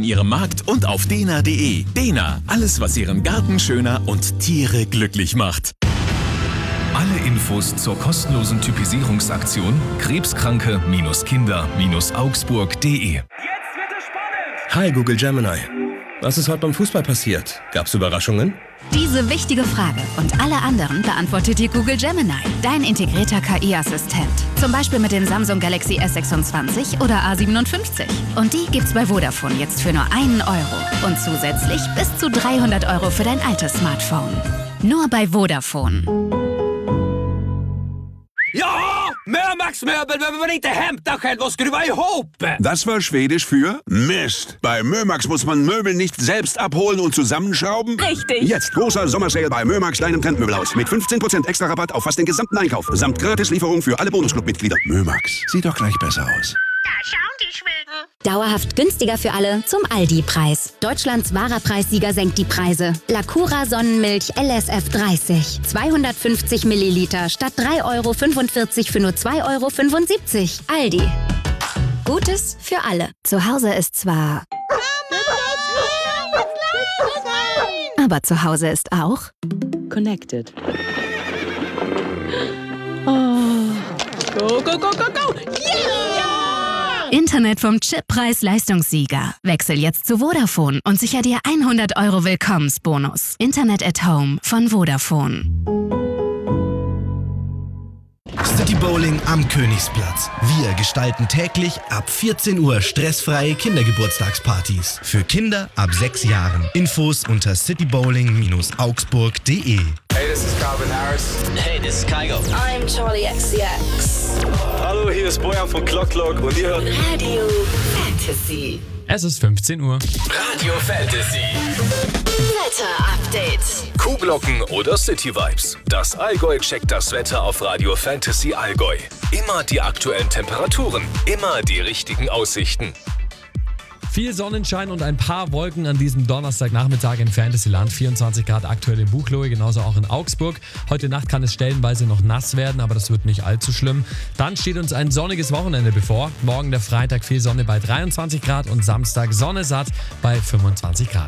in ihrem Markt und auf dena.de. Dena, alles was ihren Garten schöner und Tiere glücklich macht. Alle Infos zur kostenlosen Typisierungsaktion krebskranke-kinder-augsburg.de. Jetzt wird es spannend! Hi Google Gemini. Was ist heute beim Fußball passiert? Gab's Überraschungen? Diese wichtige Frage und alle anderen beantwortet dir Google Gemini, dein integrierter KI-Assistent. Zum Beispiel mit dem Samsung Galaxy S26 oder A57. Und die gibt's bei Vodafone jetzt für nur €1 und zusätzlich bis zu 300 € für dein altes Smartphone. Nur bei Vodafone. Ja, Mömax-Möbel, wenn man inte hämtar själv och skruva ihop. Das war Schwedisch für Mist. Bei Mömax muss man Möbel nicht selbst abholen und zusammenschrauben. Richtig. Jetzt großer Sommersale bei Mömax, deinem Trendmöbelhaus. Mit 15% extra Rabatt auf fast den gesamten Einkauf. Samt Gratislieferung für alle Bonusclub-Mitglieder. Mömax, sieht doch gleich besser aus. Da schauen die Schweden. Dauerhaft günstiger für alle zum Aldi-Preis. Deutschlands wahrer Preissieger senkt die Preise. Lacura Sonnenmilch LSF 30. 250 Milliliter statt 3,45 € für nur 2,75 €. Aldi. Gutes für alle. Zu Hause ist zwar... Aber zu Hause ist auch... Connected. Oh. Go, go, go, go, go! Yeah! Internet vom Chippreis-Leistungssieger. Wechsel jetzt zu Vodafone und sicher dir 100 € Willkommensbonus. Internet at Home von Vodafone. City Bowling am Königsplatz. Wir gestalten täglich ab 14 Uhr stressfreie Kindergeburtstagspartys. Für Kinder ab 6 Jahren. Infos unter citybowling-augsburg.de. Hey, this is Calvin Harris. Hey, this is Kygo. I'm Charlie XCX. Hallo, hier ist Bojan von Clock Clock und ihr hört Radio Fantasy. Es ist 15 Uhr. Radio Fantasy. Wetter-Update. Kuhglocken oder City Vibes. Das Allgäu checkt das Wetter auf Radio Fantasy Allgäu. Immer die aktuellen Temperaturen, immer die richtigen Aussichten. Viel Sonnenschein und ein paar Wolken an diesem Donnerstagnachmittag in Fantasyland. 24 Grad aktuell in Buchloe, genauso auch in Augsburg. Heute Nacht kann es stellenweise noch nass werden, aber das wird nicht allzu schlimm. Dann steht uns ein sonniges Wochenende bevor. Morgen der Freitag viel Sonne bei 23 Grad und Samstag Sonne satt bei 25 Grad.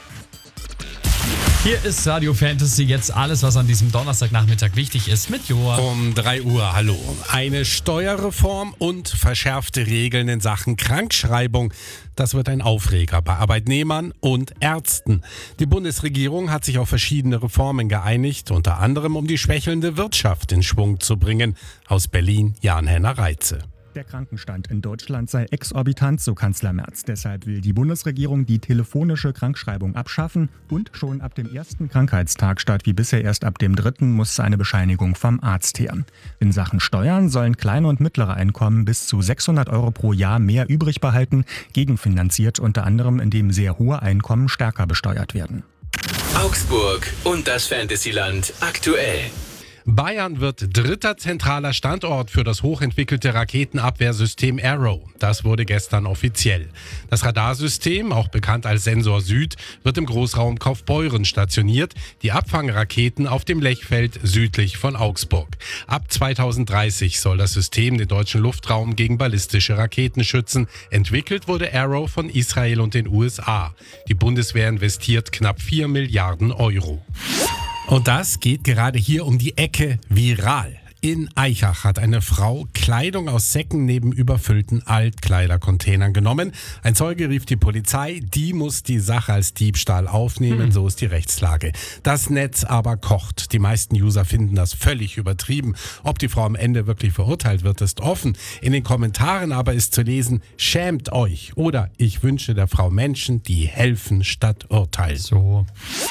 Hier ist Radio Fantasy, jetzt alles, was an diesem Donnerstagnachmittag wichtig ist, mit Joa. Um 3 Uhr, hallo. Eine Steuerreform und verschärfte Regeln in Sachen Krankschreibung. Das wird ein Aufreger bei Arbeitnehmern und Ärzten. Die Bundesregierung hat sich auf verschiedene Reformen geeinigt, unter anderem um die schwächelnde Wirtschaft in Schwung zu bringen. Aus Berlin, Jan-Henner Reitze. Der Krankenstand in Deutschland sei exorbitant, so Kanzler Merz. Deshalb will die Bundesregierung die telefonische Krankschreibung abschaffen und schon ab dem ersten Krankheitstag statt wie bisher erst ab dem 3. muss eine Bescheinigung vom Arzt her. In Sachen Steuern sollen kleine und mittlere Einkommen bis zu 600 € pro Jahr mehr übrig behalten, gegenfinanziert unter anderem, indem sehr hohe Einkommen stärker besteuert werden. Augsburg und das Fantasyland aktuell. Bayern wird dritter zentraler Standort für das hochentwickelte Raketenabwehrsystem Arrow. Das wurde gestern offiziell. Das Radarsystem, auch bekannt als Sensor Süd, wird im Großraum Kaufbeuren stationiert. Die Abfangraketen auf dem Lechfeld südlich von Augsburg. Ab 2030 soll das System den deutschen Luftraum gegen ballistische Raketen schützen. Entwickelt wurde Arrow von Israel und den USA. Die Bundeswehr investiert knapp 4 Milliarden €. Und das geht gerade hier um die Ecke viral. In Aichach hat eine Frau Kleidung aus Säcken neben überfüllten Altkleidercontainern genommen. Ein Zeuge rief die Polizei, die muss die Sache als Diebstahl aufnehmen, so ist die Rechtslage. Das Netz aber kocht. Die meisten User finden das völlig übertrieben. Ob die Frau am Ende wirklich verurteilt wird, ist offen. In den Kommentaren aber ist zu lesen, schämt euch oder ich wünsche der Frau Menschen, die helfen statt urteilen. So.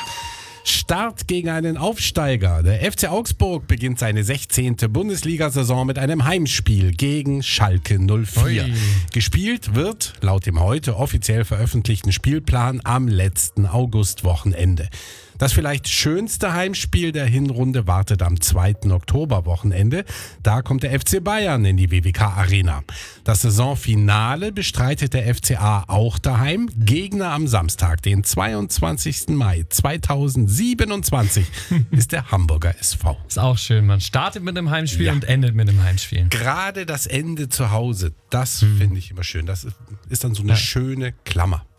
Start gegen einen Aufsteiger. Der FC Augsburg beginnt seine 16. Bundesliga-Saison mit einem Heimspiel gegen Schalke 04. Ui. Gespielt wird, laut dem heute offiziell veröffentlichten Spielplan, am letzten Augustwochenende. Das vielleicht schönste Heimspiel der Hinrunde wartet am 2. Oktoberwochenende. Da kommt der FC Bayern in die WWK-Arena. Das Saisonfinale bestreitet der FCA auch daheim. Gegner am Samstag, den 22. Mai 2027, ist der Hamburger SV. Ist auch schön, man startet mit einem Heimspiel und endet mit einem Heimspiel. Gerade das Ende zu Hause, das finde ich immer schön. Das ist dann so eine schöne Klammer.